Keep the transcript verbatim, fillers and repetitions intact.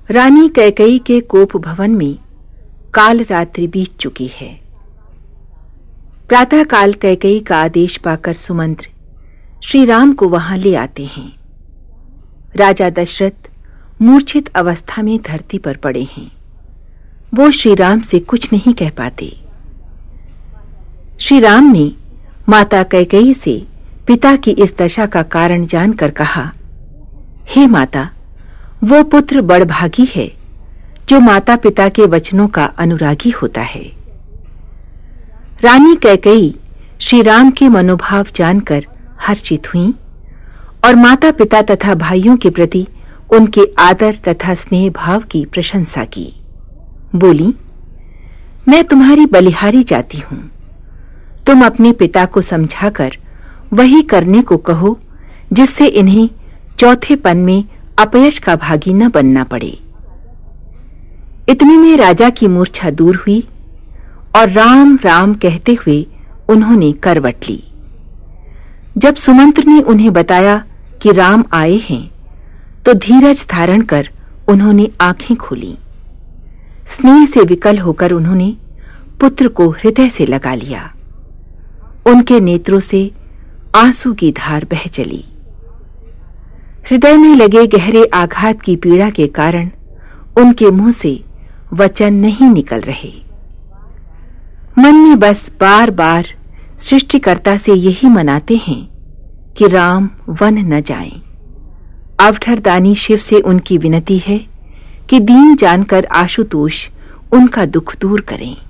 रानी कैकेयी के कोप भवन में काल रात्रि बीत चुकी है। प्रातः काल कैकेयी का आदेश पाकर सुमंत्र श्री राम को वहां ले आते हैं। राजा दशरथ मूर्छित अवस्था में धरती पर पड़े हैं। वो श्री राम से कुछ नहीं कह पाते। श्री राम ने माता कैकेयी से पिता की इस दशा का कारण जानकर कहा, हे माता, वो पुत्र बड़भागी है जो माता पिता के वचनों का अनुरागी होता है। रानी कैकेयी श्री राम के मनोभाव जानकर हर्षित हुईं और माता पिता तथा भाइयों के प्रति उनके आदर तथा स्नेह भाव की प्रशंसा की। बोली, मैं तुम्हारी बलिहारी जाती हूं। तुम अपने पिता को समझाकर वही करने को कहो जिससे इन्हें चौथेपन में अपयश का भागी न बनना पड़े। इतने में राजा की मूर्छा दूर हुई और राम राम कहते हुए उन्होंने करवट ली। जब सुमंत्र ने उन्हें बताया कि राम आए हैं तो धीरज धारण कर उन्होंने आंखें खोली। स्नेह से विकल होकर उन्होंने पुत्र को हृदय से लगा लिया। उनके नेत्रों से आंसू की धार बह चली। हृदय में लगे गहरे आघात की पीड़ा के कारण उनके मुंह से वचन नहीं निकल रहे। मन में बस बार बार सृष्टिकर्ता से यही मनाते हैं कि राम वन न जाएं। अवठरदानी शिव से उनकी विनती है कि दीन जानकर आशुतोष उनका दुख दूर करें।